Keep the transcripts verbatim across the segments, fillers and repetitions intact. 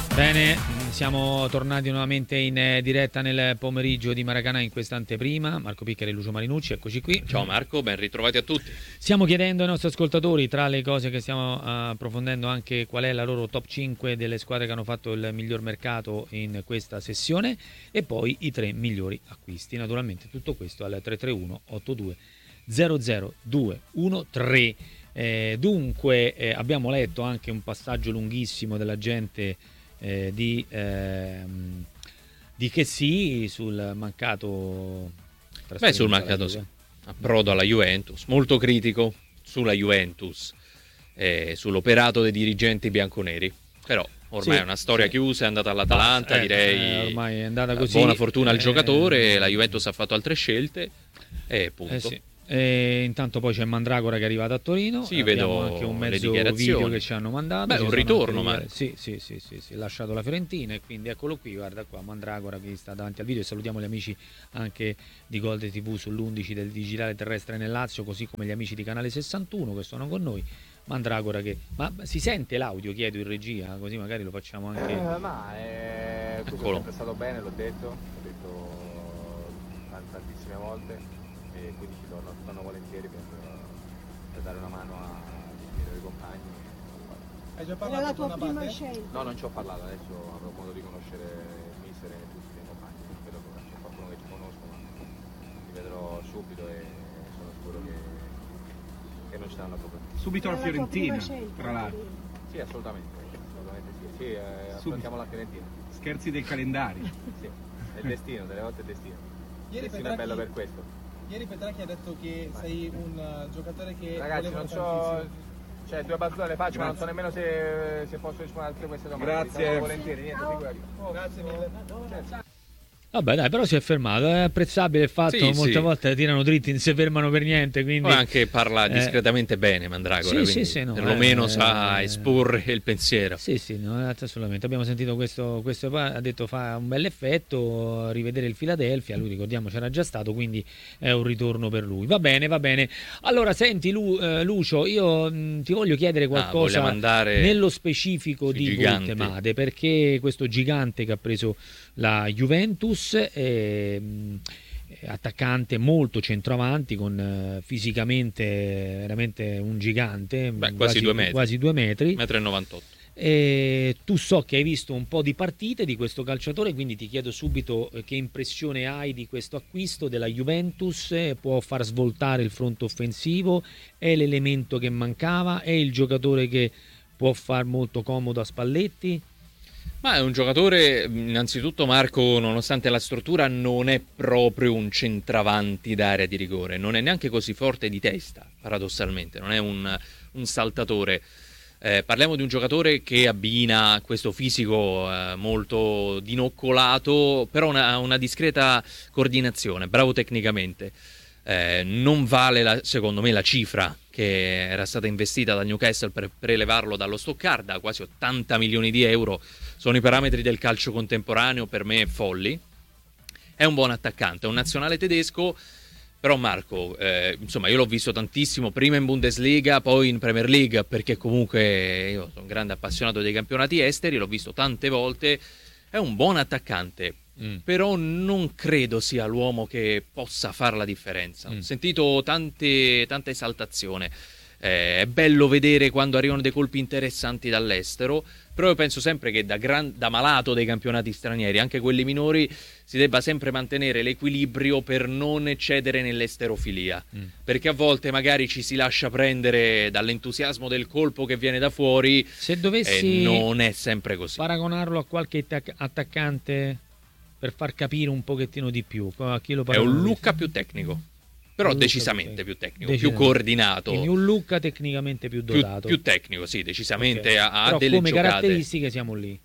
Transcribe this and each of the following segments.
Bene, siamo tornati nuovamente in diretta nel pomeriggio di Maracanã in questa anteprima. Marco Piccheri e Lucio Marinucci, eccoci qui. Ciao Marco, ben ritrovati a tutti. Stiamo chiedendo ai nostri ascoltatori, tra le cose che stiamo approfondendo, anche qual è la loro top cinque delle squadre che hanno fatto il miglior mercato in questa sessione e poi i tre migliori acquisti. Naturalmente tutto questo al tre tre uno otto due zero zero due uno tre. Eh, dunque eh, abbiamo letto anche un passaggio lunghissimo della gente Eh, di, eh, di che sì sul mancato Beh, sul mancato approdo alla Juventus, molto critico sulla Juventus, eh, sull'operato dei dirigenti bianconeri, però ormai sì, è una storia sì. chiusa, è andata all'Atalanta, eh, direi eh, ormai è andata così. Buona fortuna al eh, giocatore, la Juventus ha fatto altre scelte e punto. Eh sì. E intanto poi c'è Mandragora che è arrivato a Torino. Sì, vedo anche un mezzo video che ci hanno mandato. Beh, un ritorno, ma sì, sì, sì, sì, sì, lasciato la Fiorentina e quindi eccolo qui, guarda qua Mandragora che sta davanti al video. E salutiamo gli amici anche di Gold tivù sull'undici del digitale terrestre nel Lazio, così come gli amici di Canale sessantuno che sono con noi. Mandragora che ma si sente l'audio, chiedo in regia, così magari lo facciamo anche. Eh, ma è tutto è sempre stato bene, l'ho detto, l'ho detto tantissime volte. E quindi ci torno, torno volentieri per, per dare una mano a gestire i compagni. Hai già parlato la tua prima scelta? No, non ci ho parlato, adesso avrò modo di conoscere il mister e tutti i compagni, spero che c'è qualcuno che ci conosco, ma li vedrò subito e sono sicuro che, che non ci saranno problemi. Subito alla Fiorentina, tra l'altro. Sì, assolutamente, assolutamente sì, sì eh, affrontiamo la Fiorentina. Scherzi del calendario. Sì, è il destino, delle volte è il destino. Ieri il destino è bello per questo. Ieri Petracchi ha detto che sei un uh, giocatore che... Ragazzi, non so... Cioè, due battute le faccio, Grazie. ma non so nemmeno se, se posso rispondere a tutte queste domande. Grazie. Volentieri, niente, figurati. Oh, grazie mille. Certo. Vabbè dai, però si è fermato, è apprezzabile il fatto, sì, molte sì. volte tirano dritti, non si fermano per niente, quindi... Poi anche parla eh, discretamente bene Mandragora, sì, quindi sì, sì, no, perlomeno eh, sa eh, esporre il pensiero. Sì, sì, no, assolutamente. Abbiamo sentito questo, questo, ha detto fa un bel effetto, rivedere il Philadelphia, lui ricordiamo c'era già stato, quindi è un ritorno per lui. Va bene, va bene. Allora, senti Lu, eh, Lucio, io mh, ti voglio chiedere qualcosa ah, nello specifico di Voltemade, perché questo gigante che ha preso la Juventus è attaccante molto centravanti con eh, fisicamente veramente un gigante. Beh, quasi, quasi due metri quasi due metri metro e novantotto. E tu so che hai visto un po' di partite di questo calciatore, quindi ti chiedo subito che impressione hai di questo acquisto della Juventus. Può far svoltare il fronte offensivo, è l'elemento che mancava, è il giocatore che può far molto comodo a Spalletti? Ma è un giocatore, innanzitutto Marco, nonostante la struttura, non è proprio un centravanti d'area di rigore, non è neanche così forte di testa, paradossalmente, non è un, un saltatore. Eh, parliamo di un giocatore che abbina questo fisico eh, molto dinoccolato, però una, una discreta coordinazione, bravo tecnicamente. Eh, non vale la, secondo me la cifra che era stata investita dal Newcastle per prelevarlo dallo Stoccarda, quasi ottanta milioni di euro. Sono i parametri del calcio contemporaneo per me folli. È un buon attaccante, è un nazionale tedesco, però Marco, eh, insomma io l'ho visto tantissimo prima in Bundesliga, poi in Premier League, perché comunque io sono un grande appassionato dei campionati esteri, l'ho visto tante volte, è un buon attaccante. Mm. Però non credo sia l'uomo che possa fare la differenza. Mm. Ho sentito tante, tanta esaltazione. Eh, è bello vedere quando arrivano dei colpi interessanti dall'estero, però io penso sempre che da, gran, da malato dei campionati stranieri, anche quelli minori, si debba sempre mantenere l'equilibrio per non eccedere nell'esterofilia, mm. perché a volte magari ci si lascia prendere dall'entusiasmo del colpo che viene da fuori. Se dovessi e non è sempre così. Paragonarlo a qualche attaccante per far capire un pochettino di più, a chi lo è un Lucca più tecnico, però decisamente più tecnico, decisamente. più coordinato. Quindi un Lucca tecnicamente più dotato. Più, più tecnico, sì, decisamente. Okay. Ha, però delle come giocate. Caratteristiche siamo lì.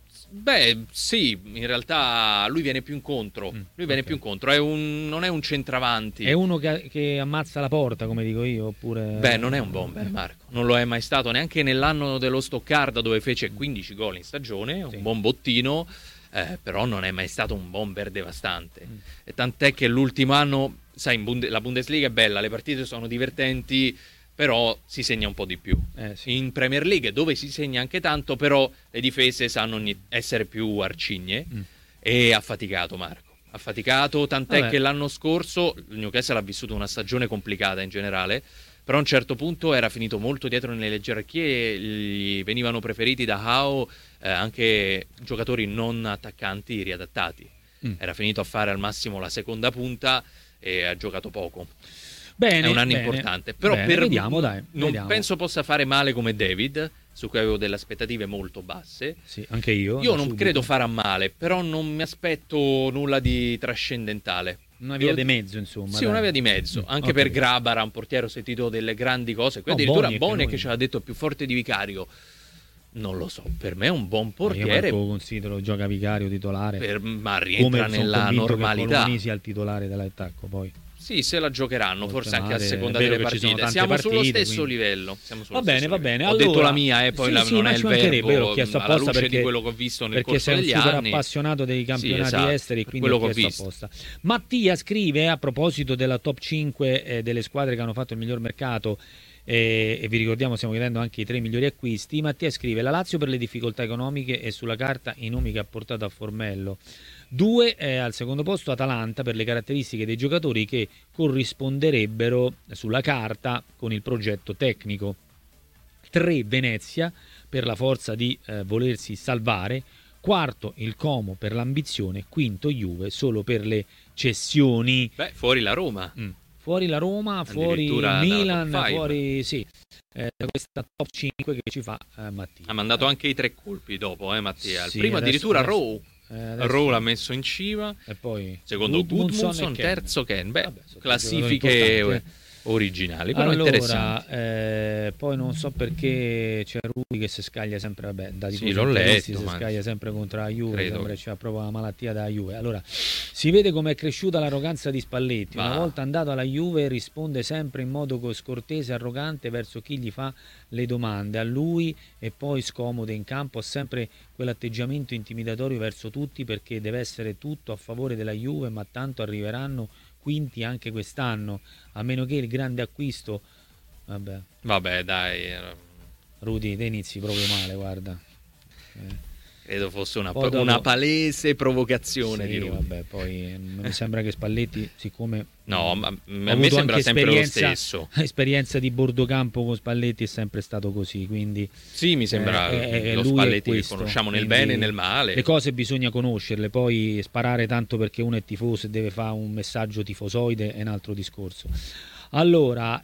Beh, sì, in realtà lui viene più incontro. Mm, lui viene okay. più incontro. È un, non è un centravanti. È uno che, che ammazza la porta, come dico io, oppure. Beh, non è un bomber, Marco. Non lo è mai stato neanche nell'anno dello Stoccarda, dove fece quindici gol in stagione. Un sì. buon bottino. Eh, però non è mai stato un bomber devastante. Mm. E tant'è che l'ultimo anno, sai, in Bunde- la Bundesliga è bella, le partite sono divertenti, però si segna un po' di più. Eh, sì. In Premier League, dove si segna anche tanto, però le difese sanno ogni- essere più arcigne, Mm. e ha faticato Marco. Ha faticato, tant'è Vabbè. che l'anno scorso il Newcastle ha vissuto una stagione complicata in generale, però a un certo punto era finito molto dietro nelle gerarchie, gli venivano preferiti da Howe eh, anche giocatori non attaccanti riadattati. Mm. Era finito a fare al massimo la seconda punta e ha giocato poco. Bene, È un anno bene, importante, però bene, per, vediamo, dai, non vediamo. penso possa fare male come David, su cui avevo delle aspettative molto basse. Sì, anche io. Io da non subito. credo farà male, però non mi aspetto nulla di trascendentale. Una via Devo- di mezzo, insomma. Sì, dai. una via di mezzo. Mm, Anche ho per capito. Grabara, un portiere, ho sentito delle grandi cose. Qui No, addirittura Boniek, Boniek noi- che ci ha detto più forte di Vicario. Non lo so, per me è un buon Io portiere, Marco considero gioca vicario titolare. per- ma Come rientra sono nella convinto che normalità. Colomani sia il titolare dell'attacco, poi. Sì, se la giocheranno, Molto forse anche a male. seconda È vero delle che ci sono partite. tante Siamo sullo partite, stesso quindi. livello. Siamo sullo Va stesso bene, va livello. bene. Ho Allora, detto la mia, e poi sì, la, sì, non ma è ci il mancherebbe, verbo, l'ho chiesto alla apposta luce perché, di quello che ho visto nel perché corso sei un degli super anni. appassionato dei Sì, campionati esatto, esteri, per quindi quello ho che ho chiesto visto. apposta. Mattia scrive a proposito della top cinque eh, delle squadre che hanno fatto il miglior mercato. E, e vi ricordiamo, stiamo chiedendo anche i tre migliori acquisti. Mattia scrive: la Lazio per le difficoltà economiche e sulla carta i nomi che ha portato a Formello. Due, eh, al secondo posto Atalanta per le caratteristiche dei giocatori che corrisponderebbero sulla carta con il progetto tecnico. Tre, Venezia per la forza di eh, volersi salvare. Quarto, il Como per l'ambizione. Quinto, Juve solo per le cessioni. Beh, fuori la Roma. Mm. Fuori la Roma, fuori Addirittura il dalla Milan, top five. fuori sì, eh, questa top cinque che ci fa eh, Mattia. Ha mandato anche i tre colpi dopo, eh, Mattia. Il Sì, primo adesso- addirittura adesso- Rowe. Eh, adesso- Rowe l'ha messo in cima. E poi Secondo Gudmundsson Gudmundsson, e Ken. terzo Ken. Beh, Vabbè, sono classifiche giocatori importanti, eh. originali, però interessanti. Allora, eh, poi non so perché c'è Rui che si scaglia sempre, vabbè, da Sì, tifosi l'ho interisti letto, si ma- scaglia sempre contro la Juve, Credo. sembra che c'è proprio la malattia della Juve. Allora, si vede come è cresciuta l'arroganza di Spalletti. Una Ma- volta andato alla Juve risponde sempre in modo co- scortese e arrogante verso chi gli fa le domande. A lui e poi scomode in campo, ha sempre quell'atteggiamento intimidatorio verso tutti perché deve essere tutto a favore della Juve, ma tanto arriveranno quinti anche quest'anno, a meno che il grande acquisto. Vabbè, Vabbè, dai, era- Rudy, te inizi proprio male, guarda. Eh, credo fosse una, Poi dopo- una palese provocazione sì, di Rudy. vabbè, poi eh, mi sembra che Spalletti, siccome No, ma ho a me avuto sembra anche sempre lo esperienza- stesso. esperienza di Bordocampo con Spalletti, è sempre stato così, quindi Sì, mi sembra eh, eh, lo lui è Spalletti che questo, conosciamo nel quindi bene e nel male. le cose bisogna conoscerle, poi sparare tanto perché uno è tifoso e deve fare un messaggio tifosoide è un altro discorso. Allora,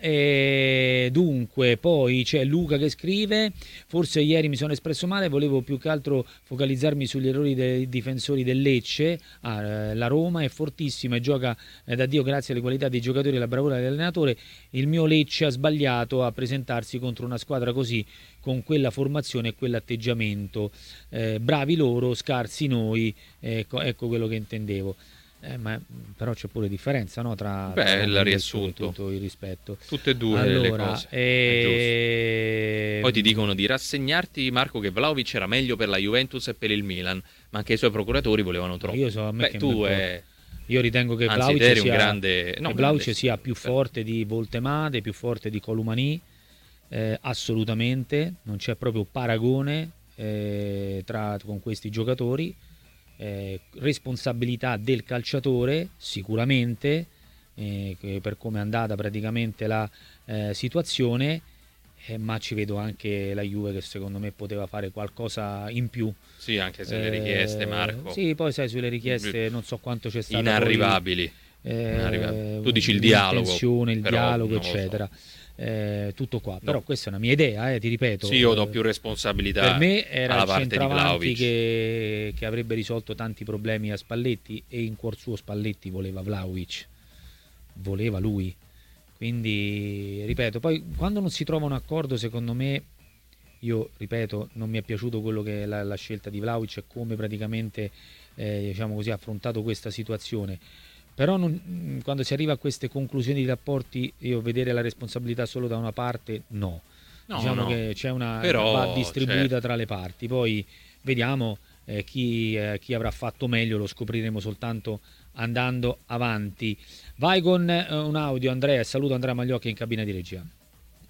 eh, dunque, poi c'è Luca che scrive: forse ieri mi sono espresso male, volevo più che altro focalizzarmi sugli errori dei difensori del Lecce. Ah, eh, la Roma è fortissima e gioca eh, da Dio grazie alle qualità dei giocatori e alla bravura dell'allenatore. Il mio Lecce ha sbagliato a presentarsi contro una squadra così, con quella formazione e quell'atteggiamento. Eh, bravi loro, scarsi noi, ecco, ecco quello che intendevo. Eh, ma, però c'è pure differenza, no? Tra, Beh, tra il Roma e riassunto. tutto il rispetto. Tutte e due Allora, le cose. È eh, giusto. Poi ti dicono di rassegnarti, Marco, che Vlahovic era meglio per la Juventus e per il Milan, ma anche i suoi procuratori volevano troppo. Io so, a me Beh, che tu mi è... Io ritengo che Anzi, Vlahovic te eri un sia, grande- no, che Vlahovic grande, sia sì, più però- forte di Voltemade, più forte di Colomani, eh, assolutamente, non c'è proprio paragone eh, tra, con questi giocatori. Eh, responsabilità del calciatore sicuramente, eh, che per come è andata praticamente la eh, situazione, eh, ma ci vedo anche la Juve che secondo me poteva fare qualcosa in più. Sì, anche se le richieste, Eh, Marco, sì, poi sai, sulle richieste non so quanto c'è stato inarrivabili. poi, eh, Inarrivabili. Tu dici il dialogo, l'intenzione, il però dialogo, non lo so. eccetera. Eh, tutto qua. No. Però questa è una mia idea, eh, ti ripeto. Sì, io do eh, più responsabilità per me era alla il parte di centravanti Vlahovic. che, che avrebbe risolto tanti problemi a Spalletti, e in cuor suo Spalletti voleva Vlahovic, voleva lui. Quindi, ripeto, poi quando non si trova un accordo, secondo me, io ripeto, non mi è piaciuto quello che è la, la scelta di Vlahovic e come praticamente eh, diciamo così, ha affrontato questa situazione. Però non, quando si arriva a queste conclusioni di rapporti, io vedere la responsabilità solo da una parte, no. No, Diciamo no. che c'è una Però, va distribuita certo. tra le parti. Poi vediamo eh, chi, eh, chi avrà fatto meglio, lo scopriremo soltanto andando avanti. Vai con eh, un audio, Andrea. Saluto Andrea Magliocchi in cabina di regia.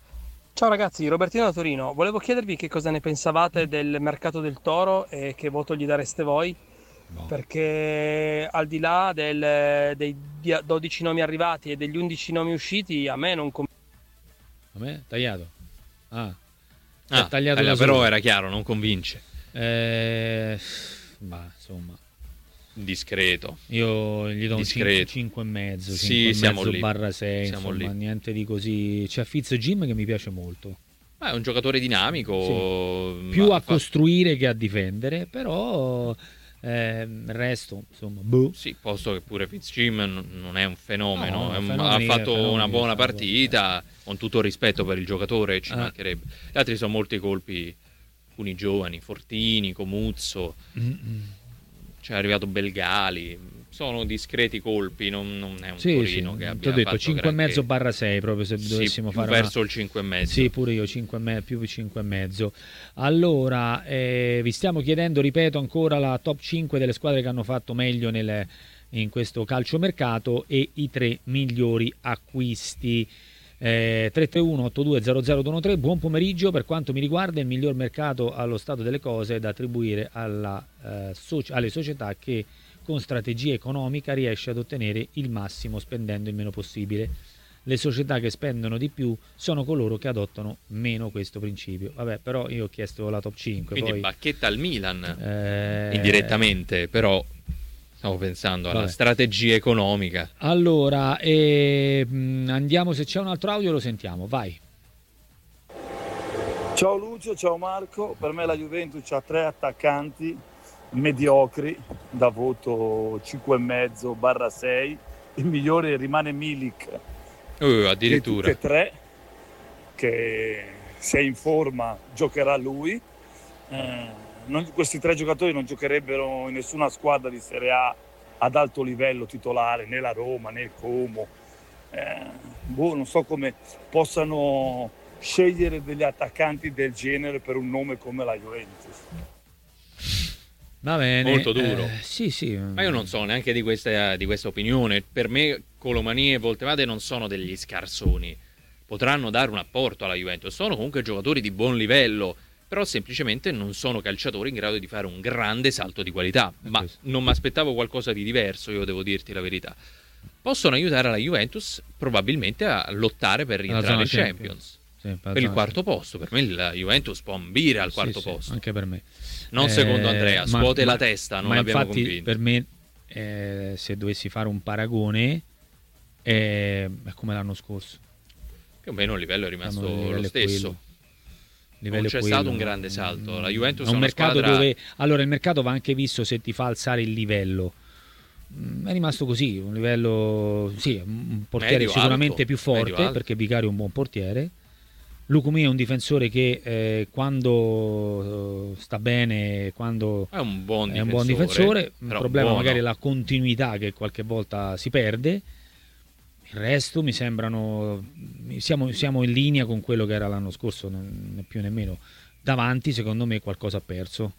Ciao ragazzi, Robertino da Torino. Volevo chiedervi che cosa ne pensavate del mercato del Toro e che voto gli dareste voi, Boh. perché al di là del- dei dia- dodici nomi arrivati e degli undici nomi usciti, a me non convince. A me? Tagliato? Ah, si è Ah, tagliato eh, da però solo. era chiaro, non convince. Eh, ma insomma, Discreto. io gli do un Discreto. cinque e mezzo, Sì, cinque e siamo mezzo lì. barra sei, Siamo insomma, lì. niente di così. C'è Fitz Jim che mi piace molto. Ma è un giocatore dinamico. Più ma a fa- costruire che a difendere, però eh, il resto, insomma, boh. Sì, posto che pure Fitzjim non non è un fenomeno, No, è un- fenomeni- ha fatto fenomeni una buona stanno- partita, con tutto il rispetto per il giocatore, ci Ah. mancherebbe. Gli altri sono molti colpi, alcuni giovani, Fortini, Comuzzo, Mm-mm. c'è arrivato Belgali, sono discreti colpi, non, non è un Sì, Torino sì, che ti abbia ho detto fatto cinque e mezzo granché. barra sei proprio se Sì, dovessimo più fare verso una... il cinque e mezzo. Sì, pure io cinque e me- più cinque e mezzo. Allora, eh, vi stiamo chiedendo, ripeto ancora, la top cinque delle squadre che hanno fatto meglio nel- in questo calciomercato e i tre migliori acquisti. Eh, tre tre uno otto due zero zero due uno tre. Buon pomeriggio. Per quanto mi riguarda, il miglior mercato allo stato delle cose è da attribuire alla, eh, soci- alle società che con strategia economica riesce ad ottenere il massimo spendendo il meno possibile. Le società che spendono di più sono coloro che adottano meno questo principio. Vabbè, però io ho chiesto la top cinque. Quindi poi, bacchetta al Milan, eh, indirettamente, però stavo pensando alla Vabbè. strategia economica. Allora, eh, mh, andiamo, se c'è un altro audio lo sentiamo, vai. Ciao Lucio, ciao Marco. Per me la Juventus ha tre attaccanti mediocri da voto cinque e mezzo barra sei. Il migliore rimane Milik, Uh, che addirittura. tutte e tre, che se è in forma giocherà lui. Eh, non- questi tre giocatori non giocherebbero in nessuna squadra di Serie A ad alto livello titolare, né la Roma né il Como. Eh, boh, non so come possano scegliere degli attaccanti del genere per un nome come la Juventus. Va bene. Molto duro. Eh, sì, sì. Ma io non so neanche di questa, di questa opinione. Per me Colomani e Voltemade non sono degli scarsoni. Potranno dare un apporto alla Juventus. Sono comunque giocatori di buon livello, però semplicemente non sono calciatori in grado di fare un grande salto di qualità. Ma questo. non mi aspettavo qualcosa di diverso, io devo dirti la verità. Possono aiutare la Juventus probabilmente a lottare per Alla rientrare in zona Champions. Champions. Sì, per la Per il zona quarto posto. Per me la Juventus può ambire al Sì, quarto sì, posto. anche per me. Non Eh, secondo Andrea, ma- scuote ma- la testa, non ma l'abbiamo infatti, convinto. per me, eh, se dovessi fare un paragone, eh, è come l'anno scorso. Più o meno il livello è rimasto Diciamo, il livello lo è stesso. quello. Il livello Non è c'è quello. stato un grande salto. La Juventus è è un una mercato squadra- dove allora il mercato va anche visto se ti fa alzare il livello. Mm, È rimasto così, un livello sì, un portiere Medio, sicuramente alto, più forte medio, alto. perché Vicario è un buon portiere. Lucumi è un difensore che eh, quando eh, sta bene, quando È un buon è difensore. un buon difensore, il però problema buono. magari è la continuità che qualche volta si perde. Il resto mi sembrano siamo, siamo in linea con quello che era l'anno scorso, né più nemmeno. Davanti secondo me qualcosa ha perso.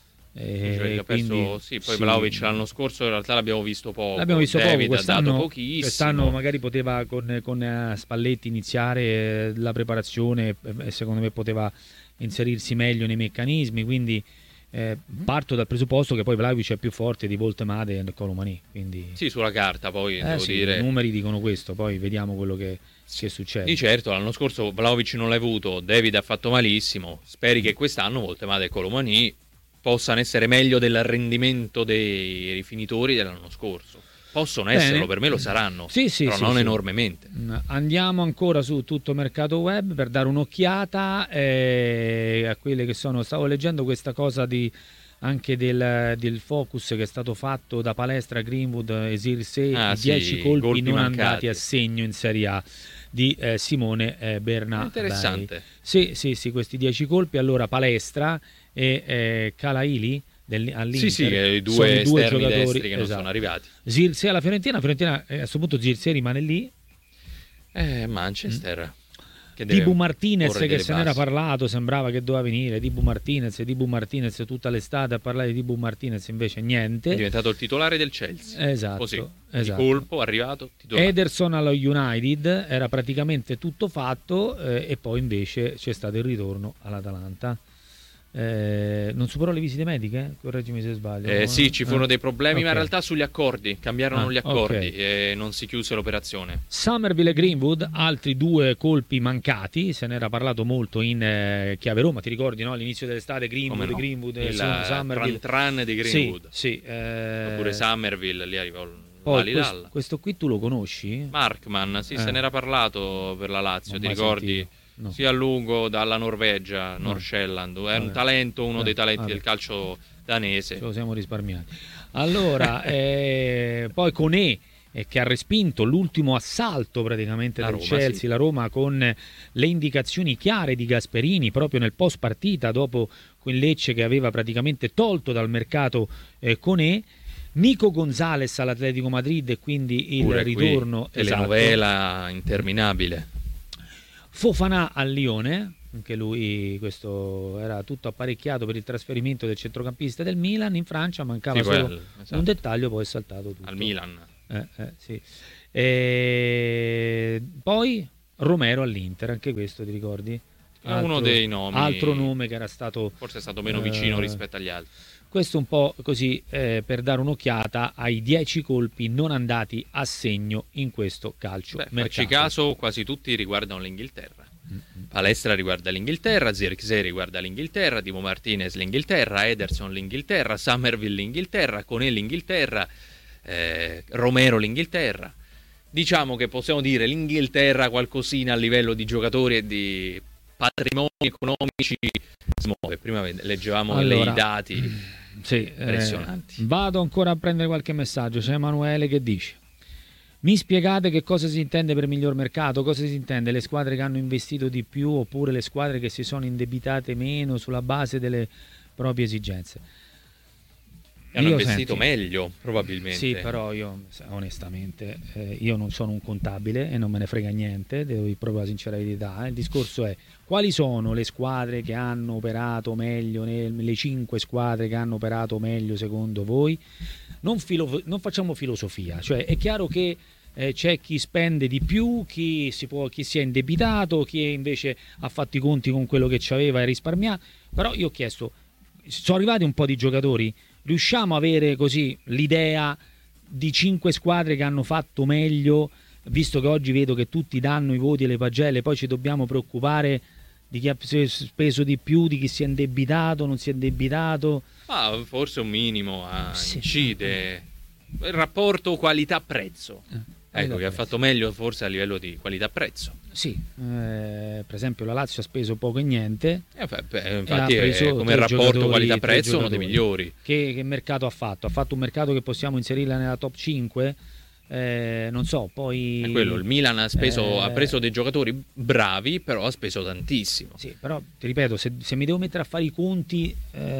E Cioè, ha perso- quindi, sì, poi sì, Vlahovic l'anno scorso in realtà l'abbiamo visto poco. l'abbiamo visto David poco ha dato quest'anno, pochissimo. quest'anno magari poteva con, con eh, Spalletti iniziare eh, la preparazione e secondo me poteva inserirsi meglio nei meccanismi, quindi eh, parto dal presupposto che poi Vlahovic è più forte di Voltemade e Colomani, quindi Sì, sulla carta poi eh devo sì, dire. i numeri dicono questo, poi vediamo quello che, che succede. Di certo, l'anno scorso Vlahovic non l'ha avuto, David ha fatto malissimo. Speri che quest'anno Voltemade e Colomani possano essere meglio del rendimento dei rifinitori dell'anno scorso. Possono Bene. esserlo, per me lo saranno, Sì, sì, però sì, non sì. enormemente. Mm, Andiamo ancora su tutto mercato web per dare un'occhiata eh, a quelle che sono. Stavo leggendo questa cosa di, anche del, del focus che è stato fatto da Palestra, Greenwood e Zirkzee, Ah, i sì, dieci colpi, colpi non mancati. andati a segno in Serie A di eh, Simone eh, Bernabei. Interessante. Sì, sì, sì, questi dieci colpi. Allora Palestra e eh, Calaili del, all'Inter Sì, sì, eh, i sono due i due esterni giocatori destri che non esatto. sono arrivati. Zirkzee alla Fiorentina, la Fiorentina eh, a questo punto Zirkzee rimane lì. Eh, Manchester. che deve Dibu Martinez, porre che delle se n'era basi. parlato, sembrava che doveva venire. Dibu Martinez, Dibu Martinez tutta l'estate a parlare di Dibu Martinez, invece niente. È diventato il titolare del Chelsea. Esatto, Così, esatto. di colpo, arrivato, titolare. Ederson allo United, era praticamente tutto fatto, eh, e poi invece c'è stato il ritorno all'Atalanta. Eh, non superò le visite mediche? Correggimi se sbaglio. Eh, sì, ci furono Eh. dei problemi, Ok. ma in realtà sugli accordi, cambiarono Ah, gli accordi ok. e non si chiuse l'operazione. Somerville e Greenwood, altri due colpi mancati, se n'era parlato molto in eh, chiave Roma, ti ricordi, no? All'inizio dell'estate Greenwood, Come no? Greenwood, Il Somerville. tran tran di Greenwood. Sì, sì, eh, Oppure Somerville, lì arrivò il poi Al Hilal. questo, questo qui tu lo conosci? Markman, sì, Eh. se n'era parlato per la Lazio, Non ti mai ricordi? sentito. No. Sia a lungo dalla Norvegia, No. Nordsjælland, è un Vabbè. talento, uno Eh, dei talenti vabbè. del calcio danese. Ce lo siamo risparmiati. Allora, eh, poi Koné, eh, che ha respinto l'ultimo assalto praticamente La del Roma, Chelsea, sì. la Roma, con le indicazioni chiare di Gasperini proprio nel post partita dopo quel Lecce che aveva praticamente tolto dal mercato eh, Koné. Nico Gonzalez all'Atletico Madrid e quindi il Pure qui, ritorno, esatto. telenovela interminabile. Fofana al Lione, anche lui questo era tutto apparecchiato per il trasferimento del centrocampista del Milan in Francia, mancava Sì, solo quel- esatto. un dettaglio, poi è saltato tutto. Al Milan. Eh, eh, sì. E poi Romero all'Inter, anche questo ti ricordi? È uno dei nomi. Altro nome che era stato Forse è stato meno vicino eh, rispetto agli altri. Questo un po' così eh, per dare un'occhiata ai dieci colpi non andati a segno in questo calcio Beh, mercato. facci caso, quasi tutti riguardano l'Inghilterra. Palestra riguarda l'Inghilterra, Zirkzee riguarda l'Inghilterra, Dibu Martinez l'Inghilterra, Ederson l'Inghilterra, Somerville l'Inghilterra, Koné l'Inghilterra, eh, Romero l'Inghilterra. Diciamo che possiamo dire l'Inghilterra qualcosina a livello di giocatori e di patrimoni economici si muove. Prima leggevamo Allora, i dati sì, impressionanti. eh, vado ancora a prendere qualche messaggio. C'è Emanuele che dice: mi spiegate che cosa si intende per miglior mercato? Cosa si intende? Le squadre che hanno investito di più oppure le squadre che si sono indebitate meno sulla base delle proprie esigenze? Hanno Io, investito senti, meglio, probabilmente. Sì, però io onestamente eh, io non sono un contabile e non me ne frega niente, devo dire proprio la sincera verità. eh. Il discorso è: quali sono le squadre che hanno operato meglio, nel- le cinque squadre che hanno operato meglio secondo voi? Non, filo- non facciamo filosofia, cioè è chiaro che eh, c'è chi spende di più, chi si, può, chi si è indebitato, chi invece ha fatto i conti con quello che c'aveva e risparmiato. Però io ho chiesto, sono arrivati un po' di giocatori, riusciamo a avere così l'idea di cinque squadre che hanno fatto meglio, visto che oggi vedo che tutti danno i voti alle pagelle, poi ci dobbiamo preoccupare di chi ha speso di più, di chi si è indebitato, non si è indebitato. Ah, forse un minimo ah, Sì. incide il rapporto qualità-prezzo. Eh, Ecco, che ha prezzo. fatto meglio forse a livello di qualità-prezzo. Sì, eh, per esempio la Lazio ha speso poco e niente. Eh, beh, beh, ha infatti è preso come tre rapporto giocatori, qualità-prezzo tre uno dei giocatori. migliori. Che, che mercato ha fatto? Ha fatto un mercato che possiamo inserirla nella top cinque? Eh, non so, poi... È quello, il Milan ha, speso, eh, ha preso dei giocatori bravi, però ha speso tantissimo. Sì, però ti ripeto, se, se mi devo mettere a fare i conti...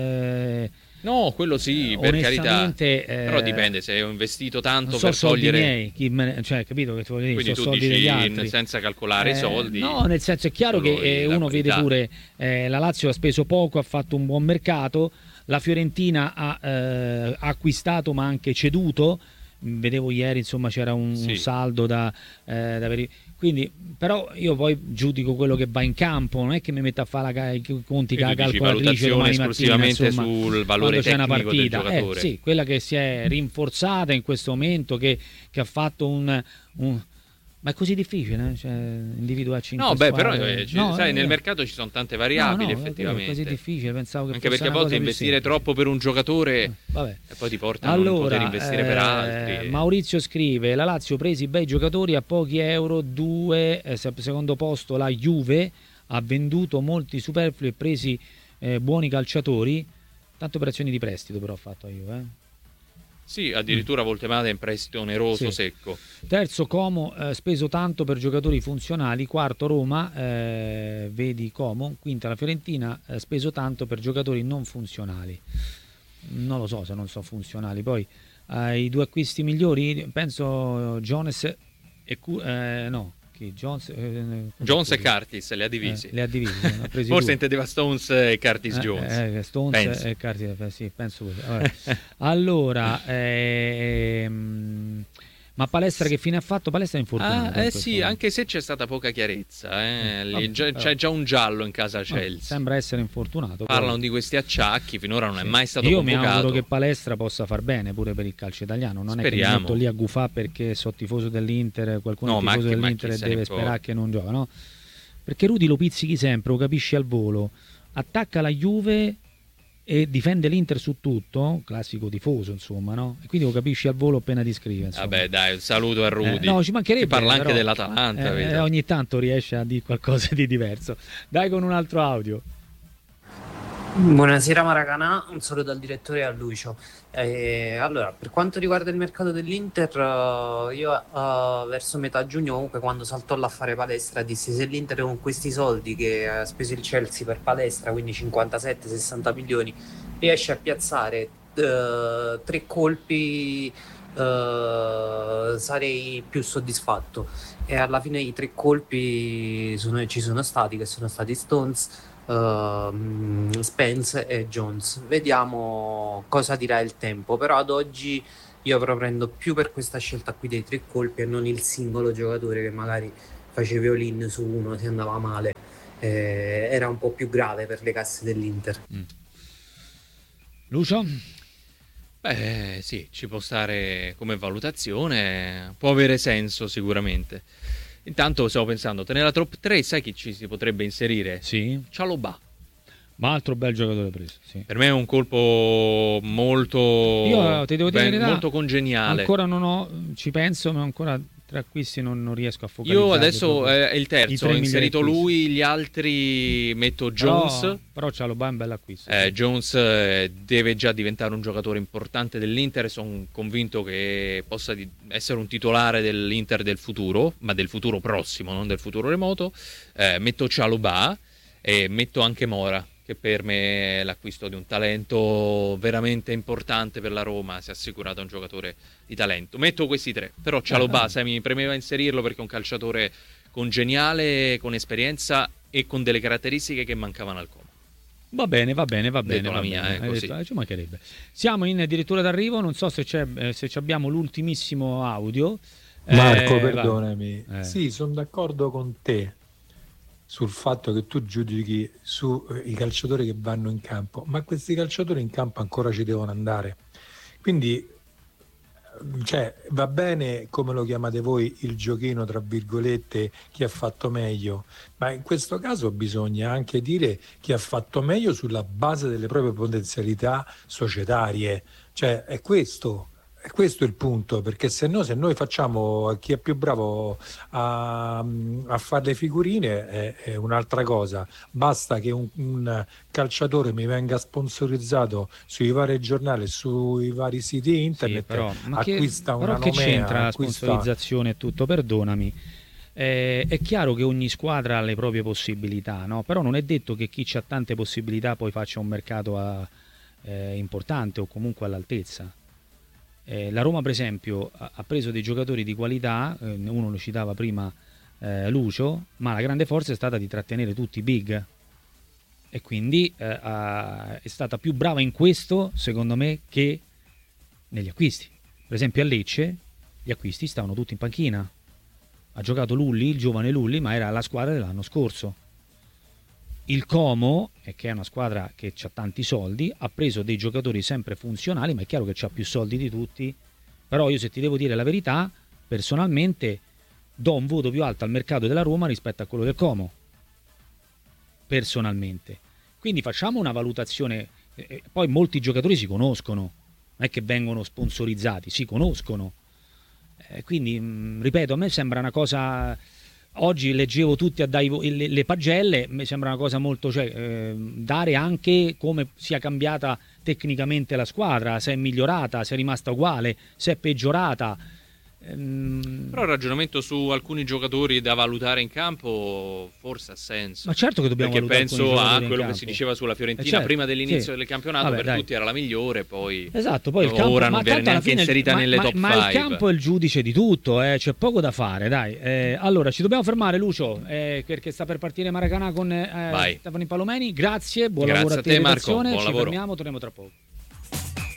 eh, No, quello sì, Eh, per carità. onestamente, eh, Però dipende, se ho investito tanto non so per soldi togliere... miei, chi me ne- cioè capito che ti voglio dire, Quindi so tu soldi degli dici altri. senza calcolare i Eh, soldi. No, nel senso è chiaro solo che eh, la uno vede qualità. pure eh, la Lazio ha speso poco, ha fatto un buon mercato, la Fiorentina ha eh, acquistato ma anche ceduto. Vedevo ieri, insomma, c'era un, Sì. un saldo da, eh, da veri- quindi, però io poi giudico quello che va in campo, non è che mi metto a fare la ca- i conti con la Quindi dici calcolatrice valutazione domani mattina, esclusivamente insomma, sul valore quando c'è una tecnico del partita. giocatore. Eh, sì, quella che si è rinforzata in questo momento, che, che ha fatto un, un- ma è così difficile, eh? Cioè, individuare cinque No, beh, però squadre. eh, ci- No, sai, eh, nel mercato ci sono tante variabili, no, no, è effettivamente. così difficile, pensavo che Anche fosse perché a una volte cosa più investire semplice. troppo per un giocatore Vabbè. e poi ti porta a non Allora, poter investire per eh, altri. Maurizio scrive: la Lazio presi bei giocatori a pochi euro, due, eh, se- secondo posto la Juve ha venduto molti superflui e presi eh, buoni calciatori, tante operazioni di prestito però ha fatto la Juve. Eh. Sì, addirittura Voltemada in prestito oneroso, Sì. secco. Terzo Como, eh, speso tanto per giocatori funzionali. Quarto Roma, eh, vedi Como. Quinta la Fiorentina, eh, speso tanto per giocatori non funzionali. Non lo so se non sono funzionali. Poi eh, i due acquisti migliori, penso Jones e Cu- eh, no, chi? Jones, eh, Jones e Curtis li ha divisi. Eh, li ha divisi. Ha presi Forse due. intendeva Stones e Curtis Eh, Jones. Eh, Stones penso. e Curtis, eh, sì, penso così. Vabbè. Allora, ehm, ma Palestra che fine ha fatto? Palestra è infortunato. Ah, eh in sì, questo anche se c'è stata poca chiarezza. Eh. Mm, Lì vabbè, già- però- c'è già un giallo in casa momento. Chelsea. Ah, sembra essere infortunato. Parlano poi- di questi acciacchi, finora non Sì. è mai stato Io convocato. mi auguro che Palestra possa far bene pure per il calcio italiano. Non è che Speriamo. mi metto lì a gufà perché sono tifoso dell'Inter, qualcuno No, è ma tifoso chi- ma dell'Inter chi e se ne deve importa? sperare che non gioca, no? Perché Rudy lo pizzichi sempre, lo capisci al volo, attacca la Juve e difende l'Inter su tutto, classico tifoso insomma, no? E quindi lo capisci al volo appena ti scrive, insomma. Vabbè, dai, un saluto a Rudy. Eh, no, ci mancherebbe. Si parla anche però, dell'Atalanta, eh, vedo. ogni tanto riesce a dire qualcosa di diverso. Dai con un altro audio. Buonasera Maracanà, un saluto al direttore e a Lucio. Eh, allora, per quanto riguarda il mercato dell'Inter, eh, io eh, verso metà giugno, comunque quando saltò l'affare Palestra, dissi se l'Inter con questi soldi che ha speso il Chelsea per Palestra, quindi cinquantasette sessanta milioni, riesce a piazzare eh, tre colpi, eh, sarei più soddisfatto. E alla fine i tre colpi sono- ci sono stati, che sono stati Stones, ehm, Spence e Jones. Vediamo cosa dirà il tempo, però ad oggi io prendo più per questa scelta qui dei tre colpi e non il singolo giocatore che magari facevi all-in su uno se andava male. Eh, era un po' più grave per le casse dell'Inter. Lucio? Beh, sì, ci può stare come valutazione, può avere senso sicuramente. Intanto stavo pensando, nella top tre sai chi ci si potrebbe inserire? Sì. Cialobà. Ma altro bel giocatore preso, sì. Per me è un colpo molto, Io ti devo dire ben- la verità, molto congeniale. Ancora non ho, ci penso, ma ancora tre acquisti non, non riesco a focalizzare. Io adesso proprio. eh, è il I terzo, tre ho inserito migliori lui, gli altri metto Jones. Però, però Cialobà è un bel acquisto. Eh, sì. Jones eh, deve già diventare un giocatore importante dell'Inter. Sono convinto che possa di- essere un titolare dell'Inter del futuro, ma del futuro prossimo, non del futuro remoto. Eh, metto Cialobà e metto anche Mora, che per me è l'acquisto di un talento veramente importante per la Roma. Si è assicurata un giocatore di talento. Metto questi tre, però Cialobà, Ah. sai, mi premeva inserirlo perché è un calciatore congeniale, con esperienza e con delle caratteristiche che mancavano al Como. Va bene, va bene, va bene. Detto la va mia, bene. eh, Hai così. detto- eh, ci mancherebbe. Siamo in addirittura d'arrivo, non so se, c'è, eh, se ci abbiamo l'ultimissimo audio. Marco, Eh, vai. perdonami. Eh. Sì, sono d'accordo con te sul fatto che tu giudichi sui calciatori che vanno in campo, ma questi calciatori in campo ancora ci devono andare. Quindi, cioè, va bene come lo chiamate voi il giochino, tra virgolette, chi ha fatto meglio, ma in questo caso bisogna anche dire chi ha fatto meglio sulla base delle proprie potenzialità societarie. Cioè, è questo. E questo è il punto, perché se no, se noi facciamo chi è più bravo a, a fare le figurine è, è un'altra cosa. Basta che un, un calciatore mi venga sponsorizzato sui vari giornali, sui vari siti Sì, internet, però, ma che, acquista però una che nomea, c'entra la acquista... sponsorizzazione e tutto? Perdonami. Eh, è chiaro che ogni squadra ha le proprie possibilità, no? Però non è detto che chi ha tante possibilità poi faccia un mercato a, eh, importante o comunque all'altezza. Eh, la Roma per esempio ha, ha preso dei giocatori di qualità, eh, uno lo citava prima eh, Lucio, ma la grande forza è stata di trattenere tutti i big e quindi eh, ha, è stata più brava in questo secondo me che negli acquisti. Per esempio a Lecce gli acquisti stavano tutti in panchina, ha giocato Lulli, il giovane Lulli, ma era la squadra dell'anno scorso. Il Como, eh, che è una squadra che ha tanti soldi, ha preso dei giocatori sempre funzionali, ma è chiaro che ha più soldi di tutti. Però io, se ti devo dire la verità, personalmente do un voto più alto al mercato della Roma rispetto a quello del Como. Personalmente. Quindi facciamo una valutazione. Eh, poi molti giocatori si conoscono, non è che vengono sponsorizzati, si conoscono. Eh, quindi, mh, ripeto, a me sembra una cosa... Oggi leggevo tutti a dare le, le pagelle, mi sembra una cosa molto, cioè, eh, dare anche come sia cambiata tecnicamente la squadra, se è migliorata, se è rimasta uguale, se è peggiorata. Ehm... Però il ragionamento su alcuni giocatori da valutare in campo forse ha senso. Ma certo che dobbiamo perché valutare penso a quello che campo. si diceva sulla Fiorentina eh certo, prima dell'inizio sì. del campionato. Vabbè, per dai. tutti era la migliore, poi, esatto, poi il campo, ora ma non viene tanto alla neanche fine, inserita ma, nelle ma, top ma cinque. il campo è il giudice di tutto, eh, c'è poco da fare, dai. Eh, allora ci dobbiamo fermare, Lucio, eh, perché sta per partire Maracanã con eh, Stefano Palomeni. Grazie, buon Grazie lavoro a a te, te, Marco, redazione. buon Ci lavoro. fermiamo, torniamo tra poco.